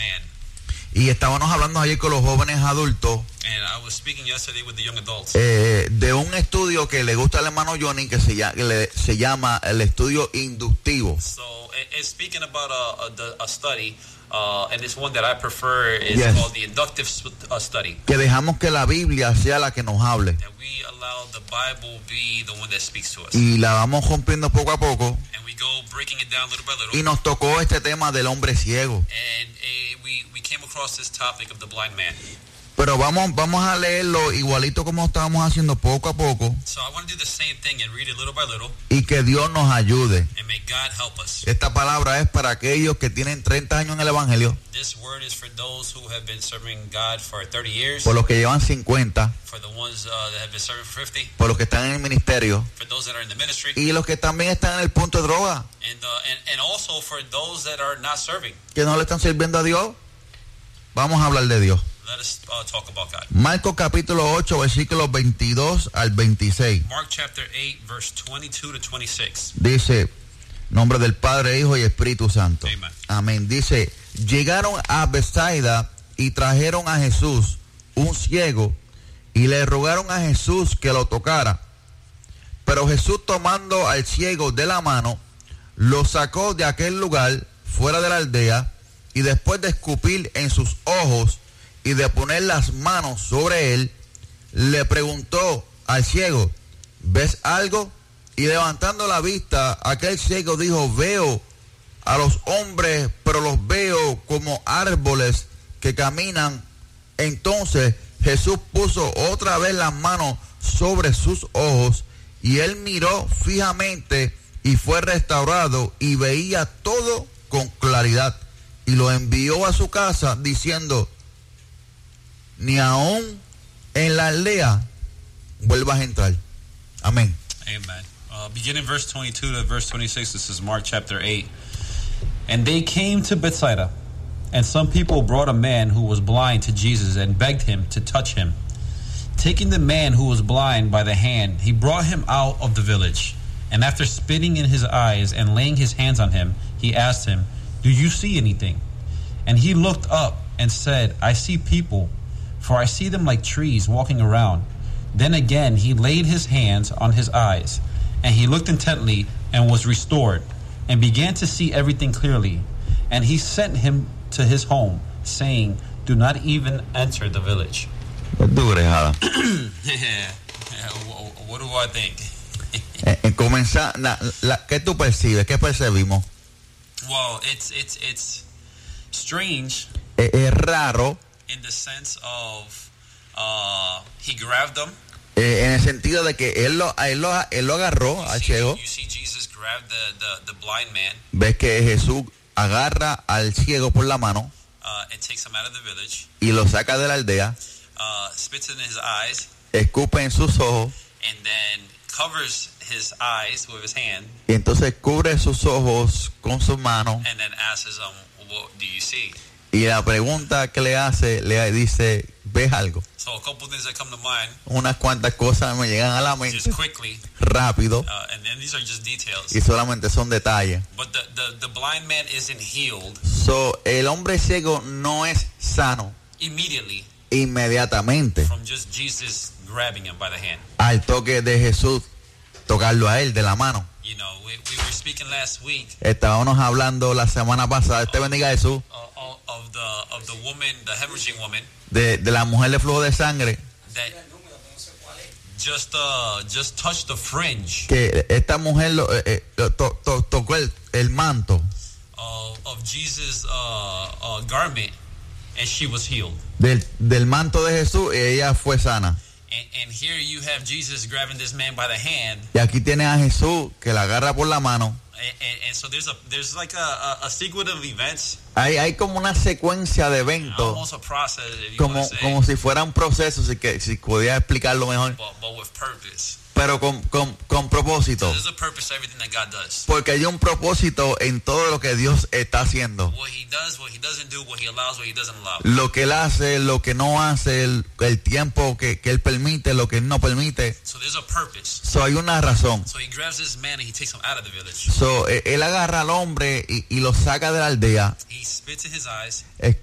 man. Y estábamos hablando ayer con los jóvenes adultos de un estudio que le gusta al hermano Johnny que se llama el estudio inductivo. So, speaking about a study, and this one that I prefer is called the inductive study. Que dejamos que la Biblia sea la que nos hable. That we allow the Bible be the one that speaks to us. Y la vamos rompiendo poco a poco. And we go breaking it down little by little. Y nos tocó este tema del hombre ciego. And we came across this topic of the blind man. Pero vamos a leerlo igualito como estábamos haciendo poco a poco. So I want to do the same thing and read it little by little. Y que Dios nos ayude. And may God help us. Esta palabra es para aquellos que tienen 30 años en el evangelio. This word is for those who have been serving God for 30 years. Por los que llevan 50. For the ones that have been serving for 50. Por los que están en el ministerio. For those that are in the ministry. Y los que también están en el punto de droga. And also for those that are not serving. Que no le están sirviendo a Dios. Vamos a hablar de Dios. Let us talk about God. Marcos capítulo 8 versículos 22 al 26. Mark chapter 8 verse 22 to 26. Dice, nombre del Padre, Hijo y Espíritu Santo. Amen. Amén. Dice, llegaron a Bethsaida y trajeron a Jesús un ciego y le rogaron a Jesús que lo tocara. Pero Jesús, tomando al ciego de la mano, lo sacó de aquel lugar fuera de la aldea, y después de escupir en sus ojos y de poner las manos sobre él, le preguntó al ciego, ¿ves algo? Y levantando la vista, aquel ciego dijo, veo a los hombres, pero los veo como árboles que caminan. Entonces Jesús puso otra vez las manos sobre sus ojos, y él miró fijamente y fue restaurado y veía todo con claridad. Y lo envió a su casa diciendo, ni aún en la aldea vuelvas a entrar. Amén. Amen. Beginning verse 22 to verse 26, this is Mark chapter 8. And they came to Bethsaida, and some people brought a man who was blind to Jesus and begged him to touch him. Taking the man who was blind by the hand, he brought him out of the village. And after spitting in his eyes and laying his hands on him, he asked him, do you see anything? And he looked up and said, I see people, for I see them like trees walking around. Then again he laid his hands on his eyes, and he looked intently and was restored, and began to see everything clearly. And he sent him to his home, saying, do not even enter the village. What do I think? ¿Qué tú percibes? ¿Qué percibimos? Well, it's strange. Es raro. In the sense of he grabbed them. En el sentido de que él lo agarró al ciego. You see Jesus grab the blind man. Ves que Jesús agarra al ciego por la mano. And takes him out of the village. Y lo saca de la aldea. Spits in his eyes. Escupe en sus ojos. And then covers his eyes with his hand. Y entonces cubre sus ojos con su mano. And then asks him, what do you see? Y la pregunta que le hace, le dice, ¿ves algo? So a couple things that come to mind. Unas cuantas cosas me llegan a la mente. Just quickly. Rápido. And these are just details. Y solamente son detalles. But the blind man isn't healed. So, el hombre ciego no es sano. Immediately. Inmediatamente. From just Jesus grabbing him by the hand. Al toque de Jesús, tocarlo a él de la mano. You know, we were speaking last week. Estábamos hablando la semana pasada, te bendiga Jesús. Of the woman, the hemorrhaging woman. De la mujer de flujo de sangre. That just touched the fringe. Que esta mujer tocó el manto. Of Jesus' garment, and she was healed. Del manto de Jesús, y ella fue sana. And here you have Jesus grabbing this man by the hand. Y aquí tiene a Jesús que la agarra por la mano. And so there's like a sequence of events. Hay como una secuencia de eventos. Almost a process, if you want to say. Como si fuera un proceso, si podía explicarlo mejor. But with purpose. Pero con propósito. There's a purpose to everything that God does. Porque hay un propósito en todo lo que Dios está haciendo. What he does, what he doesn't do, what he allows, what he doesn't allow. Lo que él hace, lo que no hace, el tiempo que él permite, lo que él no permite. So there's a purpose. So hay una razón. So he grabs this man and he takes him out of the village. So él agarra al hombre y lo saca de la aldea. He spits in his eyes.